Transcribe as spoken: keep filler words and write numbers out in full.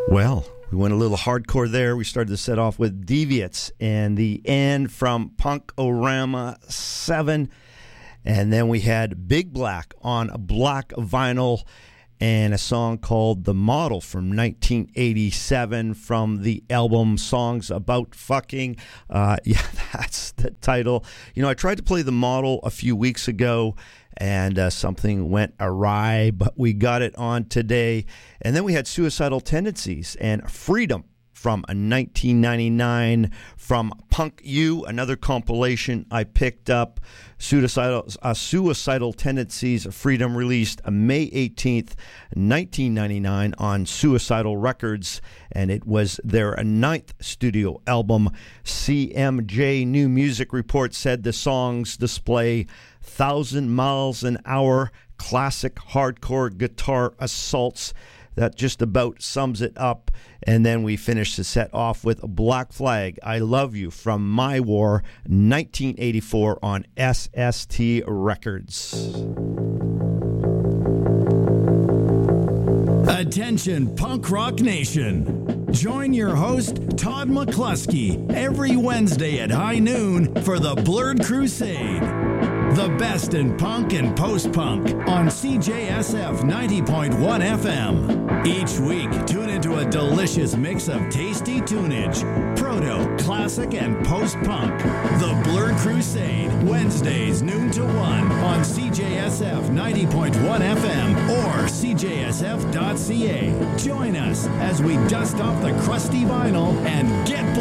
Well, we went a little hardcore there. We started to set off with Deviates and the end from Punk-O-Rama seven. And then we had Big Black on Black Vinyl and a song called The Model from nineteen eighty-seven from the album Songs About Fucking. Uh, yeah, that's the title. You know, I tried to play The Model a few weeks ago, and uh, something went awry, but we got it on today. And then we had Suicidal Tendencies and Freedom from nineteen ninety-nine from Punk U, another compilation I picked up. Suicidal, uh, Suicidal Tendencies, Freedom, released May eighteenth, nineteen ninety-nine on Suicidal Records, and it was their ninth studio album. C M J New Music Report said the songs display thousand miles an hour classic hardcore guitar assaults. That just about sums it up. And then we finished the set off with Black Flag, I Love You from My War, nineteen eighty-four on S S T Records. Attention, Punk Rock Nation. Join your host, Todd McCluskey, every Wednesday at high noon for the Blurred Crusade. The best in punk and post-punk on C J S F ninety point one F M. Each week, tune into a delicious mix of tasty tunage, proto, classic, and post-punk. The Blurred Crusade, Wednesdays noon to one on C J S F ninety point one F M or C J S F dot C A. Join us as we dust off the crusty vinyl and get